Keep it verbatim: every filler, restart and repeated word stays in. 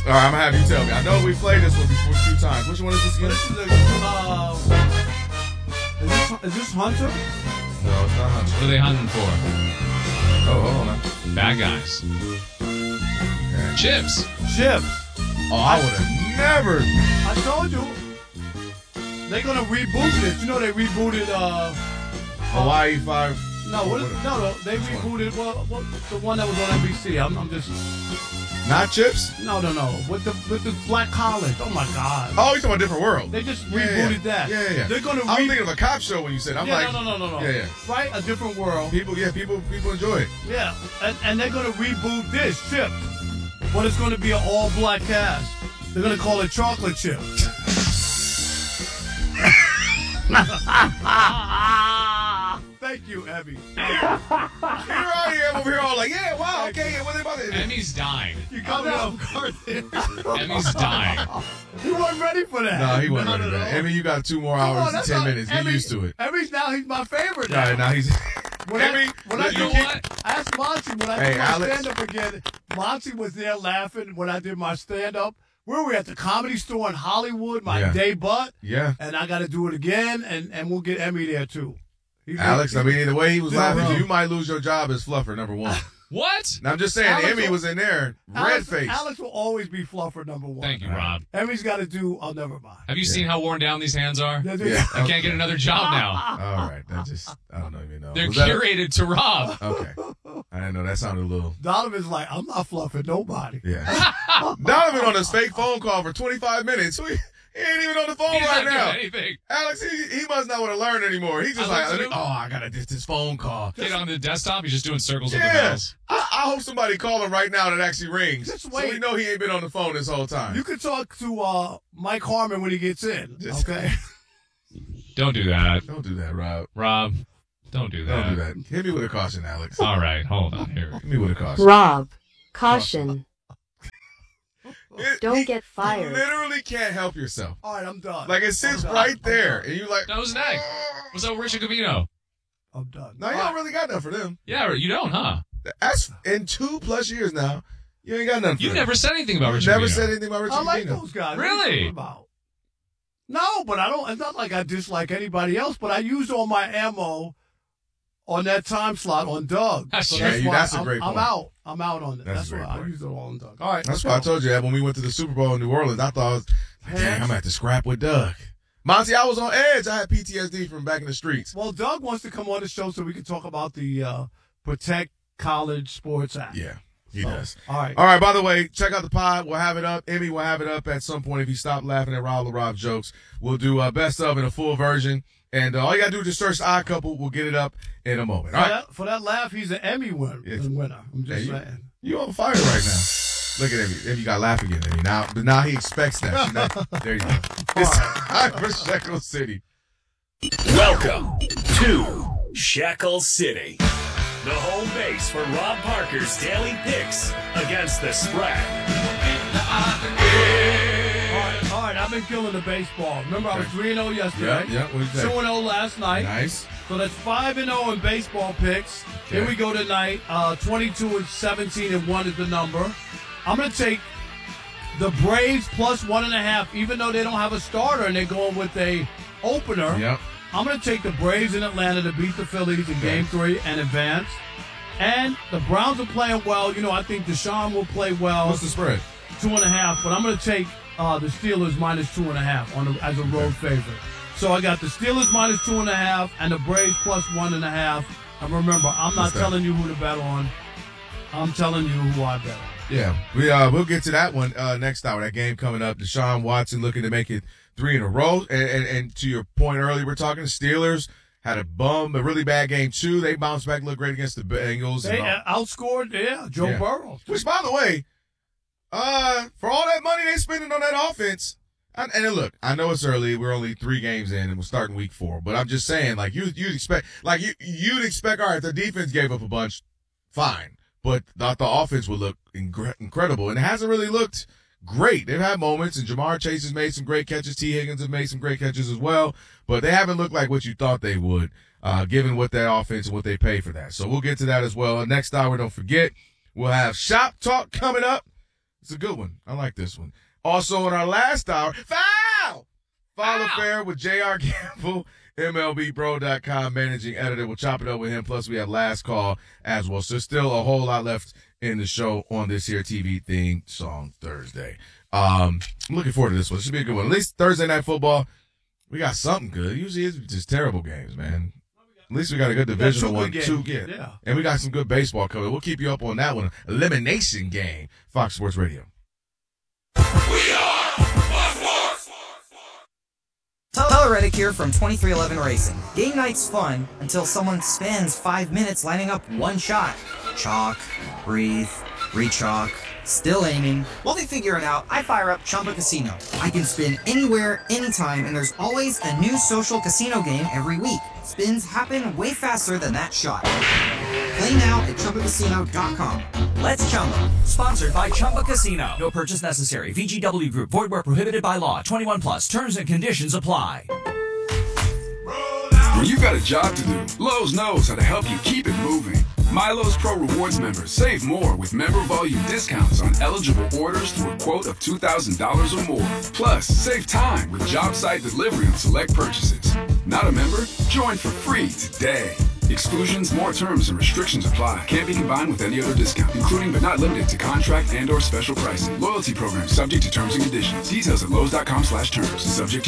All right, I'm going to have you tell me. I know we played this one before a few times. Which one is this again? This is a, uh, is this, is this Hunter? No, it's not Hunter. What are they hunting for? Oh, hold on. Bad guys. Okay. Chips. Chips. Oh, I would have never. I told you. They're going to reboot this. You know they rebooted, uh... Hawaii five. No, what is, no, no, they rebooted, well, well, the one that was on N B C. I'm, I'm just... Not Chips? No, no, no. With the with the black college. Oh, my God. Oh, you're talking about a different world. They just yeah, rebooted yeah. that. Yeah, yeah, yeah. They're going to I was thinking of a cop show when you said I'm yeah, like... no, no, no, no, no. Yeah, yeah. Right? A different world. People, yeah, people people enjoy it. Yeah. And, and they're going to reboot this, Chips. But it's going to be an all-black cast. They're going to call it Chocolate Chips. Thank you, Abby. Here I am over here all like, yeah, wow, okay, yeah, what are they about to do? Emmy's dying. You got me off guard there. Emmy's dying. He wasn't ready for that. No, he wasn't Not ready at for that. all. Emmy, you got two more Come hours on, and that's ten not- minutes. Get Emmy- used to it. Emmy's now he's my favorite All now. right, now he's... When Emmy, I, when I you do keep- what? ask Monty when I Hey, did my Alex. stand-up again, Monty was there laughing when I did my stand-up. Where were we at the Comedy Store in Hollywood, my Yeah. day butt, Yeah. and I got to do it again, and, and we'll get Emmy there too. He's Alex, I mean, the way he was Yeah, laughing, bro. you might lose your job as fluffer, number one. What? Now, I'm just saying, Alex Emmy will- was in there, Alex, red-faced. Alex will always be fluffer number one. Thank you, Rob. Emmy's got to do. Oh, never mind. Have you seen how worn down these hands are? Yeah. I can't get another job now. All right, that just, I don't even know. They're Was that a- curated to Rob. Okay. I didn't know. That sounded a little... Donovan's like, I'm not fluffing nobody. Yeah. Donovan on his fake phone call for twenty-five minutes. He he ain't even on the phone He's right not now. doing anything. Alex, he, he must not want to learn anymore. He's just I like, listen let me, to oh, him. I got to get this phone call. Get on the desktop. He's just doing circles with the Yeah. bells. I, I hope somebody call him right now that actually rings. Just So wait. we know he ain't been on the phone this whole time. You can talk to uh, Mike Harmon when he gets in. Just- Okay. Don't do that, Don't do that, Rob. Rob. Don't do that. Don't do that. Hit me with a caution, Alex. All right, hold on here. Hit me with a caution. Rob, caution. It- Don't he- get fired. You literally can't help yourself. All right, I'm done. Like, it sits I'm done. right I'm there, done. and you like, That was next. What's up, Richard Cavino? I'm done. no, you All don't right. really got nothing for them. Yeah, you don't, huh? That's in two plus years now. You ain't got nothing for You them. never said anything about You Richard never Cavino. said anything about Richard I like Cavino. those guys. Really? What are you talking about? No, but I don't. It's not like I dislike anybody else. But I used all my ammo on that time slot on Doug. That's So true. Yeah, you- why that's a I'm, great I'm point. out. I'm out on it. That's That's, a great why I point. used it all on Doug. All right. That's let's why I go. told you that when we went to the Super Bowl in New Orleans. I thought, I was like, dang, Hands. I'm at to scrap with Doug. Monty, I was on edge. I had P T S D from back in the streets. Well, Doug wants to come on the show so we can talk about the uh, Protect College Sports Act. Yeah, he So, does. All right. All right, by the way, check out the pod. We'll have it up. Emmy will have it up at some point if you stop laughing at Rob LaRob jokes. We'll do uh, best of in a full version. And uh, all you got to do is just search Odd Couple. We'll get it up in a moment. For, All right. that, for that laugh, he's an Emmy winner. Yes. winner. I'm just Hey, you- saying. You on fire right now. Look at Emmy. Emmy got laugh again, Emmy. Now, but now he expects that. You know? There you go. It's time for Shackle City. Welcome to Shackle City, the home base for Rob Parker's daily picks against the spread. All right, all right, I've been killing the baseball. Remember, I was three and oh yesterday. Yeah, yeah. What did you two say? and oh last night. Nice. So that's five and oh in baseball picks. Here Okay. we go tonight. Uh, twenty-two and seventeen and one is the number. I'm going to take the Braves plus one and a half, even though they don't have a starter and they're going with a opener. Yep. I'm going to take the Braves in Atlanta to beat the Phillies in Game Three and advance. And the Browns are playing well. You know, I think Deshaun will play well. What's the spread? Two and a half, but I'm going to take uh, the Steelers minus two and a half on the, as a road favorite. So I got the Steelers minus two and a half and the Braves plus one and a half. And remember, I'm not What's that? telling you who to bet on. I'm telling you who I bet on. Yeah, we uh we'll get to that one uh next hour. That game coming up. Deshaun Watson looking to make it three in a row. And and, and to your point earlier, we're talking the Steelers had a bum, a really bad game too. They bounced back, looked great against the Bengals. They and all. uh, outscored, yeah, Joe Yeah. Burrow. Which, by the way, uh, for all that money they spending on that offense, and, and look, I know it's early. We're only three games in, and we're starting week four. But I'm just saying, like you, you'd expect, like you, you'd expect. All right, the defense gave up a bunch, fine, but the, the offense would look incre- incredible, and it hasn't really looked great. They've had moments, and Jamar Chase has made some great catches. T. Higgins has made some great catches as well, but they haven't looked like what you thought they would, uh, given what that offense and what they pay for that. So we'll get to that as well. Next hour, don't forget, we'll have Shop Talk coming up. It's a good one. I like this one. Also, in our last hour, foul! Foul affair with J R Gamble, M L B Bro dot com managing editor. We'll chop it up with him. Plus, we have last call as well. So there's still a whole lot left in the show on this here T V theme song Thursday. Um, I'm looking forward to this one. It should be a good one. At least Thursday Night Football, we got something good. Usually it's just terrible games, man. At least we got a good divisional one, too. Yeah. yeah. And we got some good baseball coming. We'll keep you up on that one. Elimination Game, Fox Sports Radio. We are Fox Sports. Tyler Reddick here from twenty-three eleven Racing. Game night's fun until someone spends five minutes lining up one shot. Chalk, breathe, re-chalk, still aiming. While they figure it out, I fire up Chumba Casino. I can spin anywhere, anytime, and there's always a new social casino game every week. Spins happen way faster than that shot. Play now at Chumba Casino dot com. Let's Chumba. Sponsored by Chumba Casino. No purchase necessary. V G W Group. Void where prohibited by law. twenty-one plus. Terms and conditions apply. When you got a job to do, Lowe's knows how to help you keep it moving. Milo's Pro Rewards members save more with member volume discounts on eligible orders through a quote of two thousand dollars or more. Plus, save time with job site delivery on select purchases. Not a member? Join for free today. Exclusions, more terms, and restrictions apply. Can't be combined with any other discount, including but not limited to contract and or special pricing. Loyalty program subject to terms and conditions. Details at Lowe's dot com slash terms. Subject to